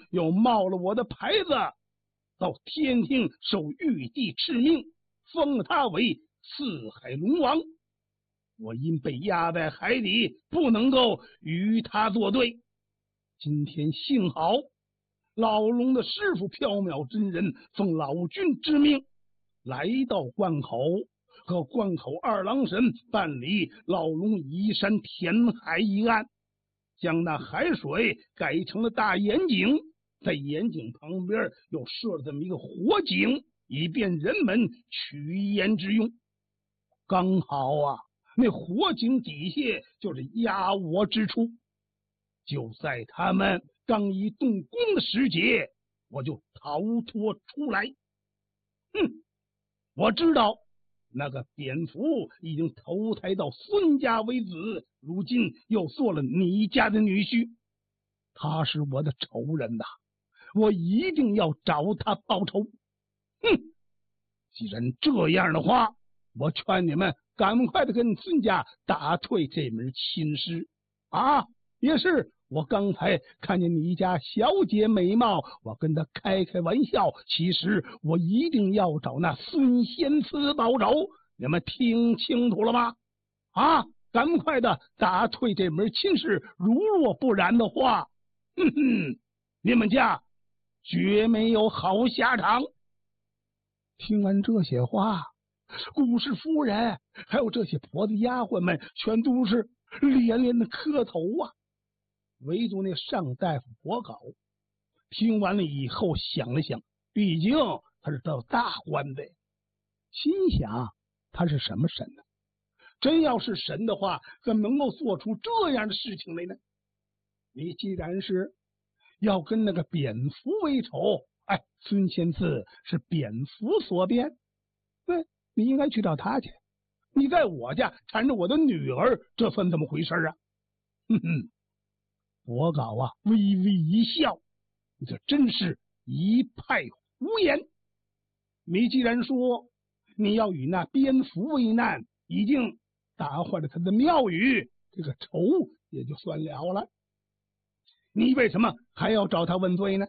又冒了我的牌子，到天庭受玉帝敕命，封了他为四海龙王。我因被压在海底，不能够与他作对。今天幸好老龙的师傅缥缈真人奉老君之命，来到关口，和关口二郎神办理老龙移山填海一案，将那海水改成了大眼井，在眼井旁边又设了这么一个火井，以便人们取盐之用。刚好啊，那火井底下就是压我之处。就在他们刚一动工的时节，我就逃脱出来。我知道那个蝙蝠已经投胎到孙家为子，如今又做了你家的女婿，他是我的仇人呐，我一定要找他报仇。既然这样的话，我劝你们赶快的跟孙家打退这门亲事啊！也是，我刚才看见你家小姐美貌，我跟她开开玩笑，其实我一定要找那孙仙慈报仇，你们听清楚了吗？啊，赶快的打退这门亲事，如若不然的话，你们家绝没有好下场。听完这些话，顾氏夫人还有这些婆子丫鬟们全都是连连的磕头啊。唯独那上大夫伯高听完了以后想了想，毕竟他是道大官的，心想他是什么神呢？真要是神的话，怎么能够做出这样的事情来呢？你既然是要跟那个蝙蝠为仇，孙仙赐是蝙蝠所变，对，你应该去找他去。你在我家缠着我的女儿，这算怎么回事啊？伯高啊，微微一笑，这真是一派胡言。你既然说你要与那蝙蝠为难，已经打坏了他的庙宇，这个仇也就算了了。你为什么还要找他问罪呢？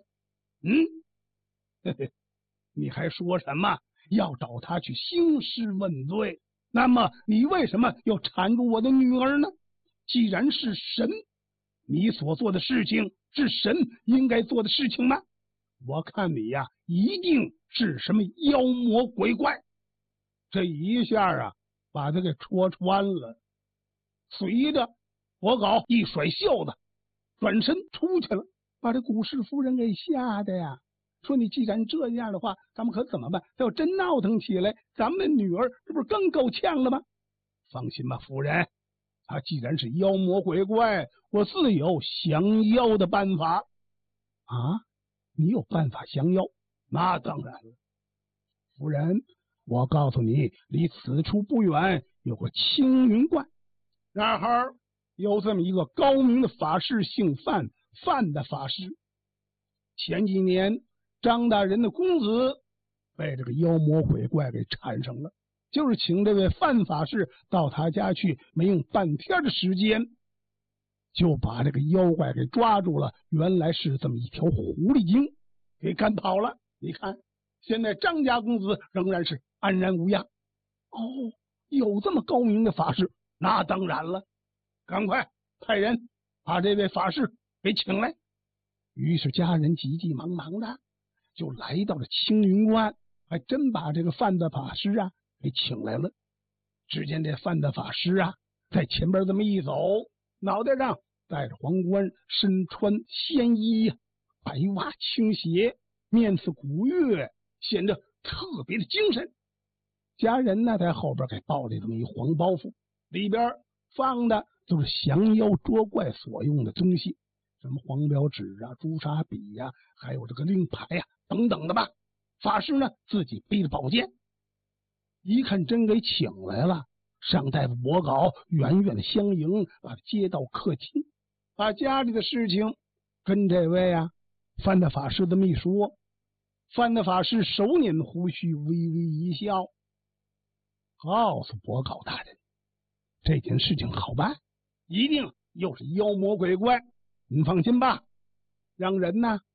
你还说什么要找他去兴师问罪？那么你为什么要缠住我的女儿呢？既然是神，你所做的事情是神应该做的事情吗？我看你呀，一定是什么妖魔鬼怪。这一下啊，把他给戳穿了。随着伯高一甩袖子，转身出去了，把这顾氏夫人给吓得呀，说你既然这样的话，咱们可怎么办？他要真闹腾起来，咱们的女儿这不是更够呛了吗？放心吧，夫人，他既然是妖魔鬼怪，我自有降妖的办法。啊，你有办法降妖？那当然了，夫人，我告诉你，离此处不远有个青云观，那儿有这么一个高明的法师，姓范，范的法师。前几年张大人的公子被这个妖魔鬼怪给缠上了，就是请这位范法师到他家去，没用半天的时间就把这个妖怪给抓住了。原来是这么一条狐狸精给赶跑了。你看现在张家公子仍然是安然无恙。有这么高明的法师？那当然了，赶快派人把这位法师给请来。于是家人急急忙忙的就来到了青云观，还真把这个范大法师啊给请来了。只见这范大法师啊在前边这么一走，脑袋上戴着皇冠，身穿仙衣，白袜青鞋，面似古月，显得特别的精神。家人呢在后边给抱了这么一黄包袱，里边放的都是降妖捉怪所用的东西，什么黄标纸啊、朱砂笔呀，还有这个令牌呀等等的吧。法师呢自己背着宝剑，一看真给请来了，上大夫伯高远远的相迎，把他接到客厅，把家里的事情跟这位范大法师这么一说。范大法师手捻胡须，微微一笑，告诉伯高大人，这件事情好办，一定又是妖魔鬼怪，您放心吧，让人呢